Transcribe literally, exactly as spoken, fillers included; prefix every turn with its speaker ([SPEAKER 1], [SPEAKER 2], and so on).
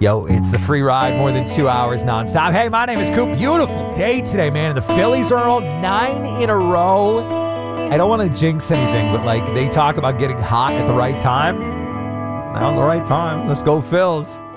[SPEAKER 1] Yo, it's the free ride, more than two hours nonstop. Hey, my name is Coop. Beautiful day today, man. The Phillies are on nine in a row. I don't want to jinx anything, but like they talk about getting hot at the right time. Now's the right time. Let's go, Phils.